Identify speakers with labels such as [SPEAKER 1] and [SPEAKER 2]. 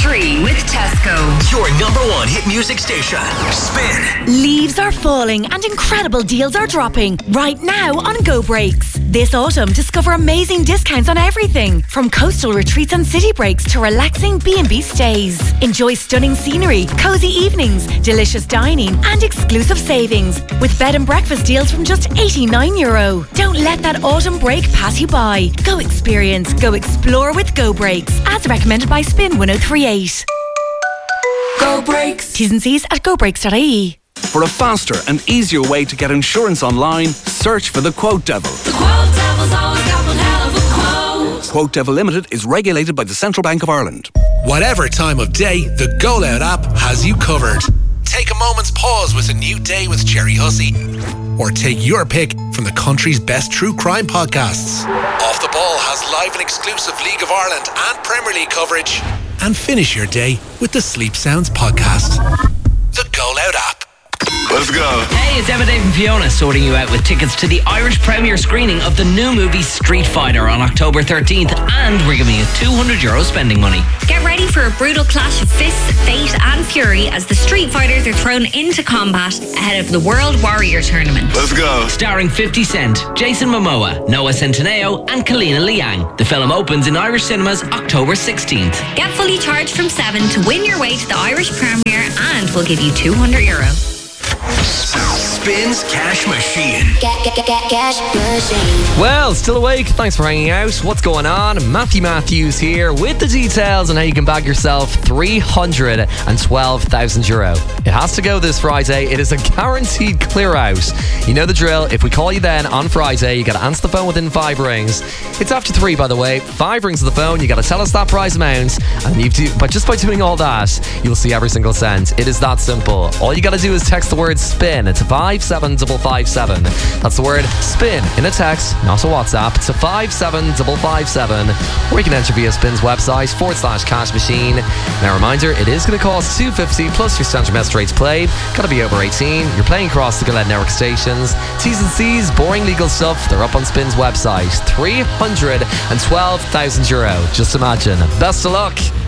[SPEAKER 1] 3 with Tesco.
[SPEAKER 2] Your number one hit music station. Spin.
[SPEAKER 3] Leaves are falling and incredible deals are dropping right now on Go Breaks. This autumn, discover amazing discounts on everything from coastal retreats and city breaks to relaxing B&B stays. Enjoy stunning scenery, cozy evenings, delicious dining and exclusive savings with bed and breakfast deals from just €89. Don't let that autumn break pass you by. Go experience, go explore with Go Breaks, as recommended by Spin 1038. Go Breaks. T's and C's at gobreaks.ie.
[SPEAKER 4] For a faster and easier way to get insurance online, search for the Quote Devil.
[SPEAKER 5] The Quote Devil's always got one hell of a quote.
[SPEAKER 4] Quote Devil Limited is regulated by the Central Bank of Ireland.
[SPEAKER 6] Whatever time of day, the Go Loud app has you covered. Take a moment's pause with a new day with Jerry Hussey. Or take your pick from the country's best true crime podcasts. Off the Ball has live and exclusive League of Ireland and Premier League coverage. And finish your day with the Sleep Sounds podcast. The Go Loud app.
[SPEAKER 7] Let's go.
[SPEAKER 8] Hey, it's Emma, Dave and Fiona sorting you out with tickets to the Irish premiere screening of the new movie Street Fighter on October 13th, and we're giving you €200 spending money.
[SPEAKER 9] Get ready for a brutal clash of fists, fate and fury as the Street Fighters are thrown into combat ahead of the World Warrior Tournament.
[SPEAKER 7] Let's go.
[SPEAKER 8] Starring 50 Cent, Jason Momoa, Noah Centineo and Kalina Liang. The film opens in Irish cinemas October 16th.
[SPEAKER 9] Get fully charged from 7 to win your way to the Irish premiere, and we'll give you €200.
[SPEAKER 2] Spins Cash Machine.
[SPEAKER 5] Cash machine.
[SPEAKER 10] Well, still awake. Thanks for hanging out. What's going on? Matthew Matthews here with the details on how you can bag yourself €312,000. It has to go this Friday. It is a guaranteed clear out. You know the drill. If we call you then on Friday, you got to answer the phone within 5 rings. It's after 3, by the way. 5 rings of the phone. You got to tell us that prize amount, and but just by doing all that, you'll see every single cent. It is that simple. All you got to do is text the word spin to 57557. That's the word spin in a text, not a WhatsApp, to 57557, or you can enter via Spin's website /cash machine. Now, reminder, it is going to cost $250 plus your standard message rates played. Got to be over 18. You're playing across the Gillette Network stations. T's and C's, boring legal stuff, they're up on Spin's website. €312,000. Just imagine. Best of luck.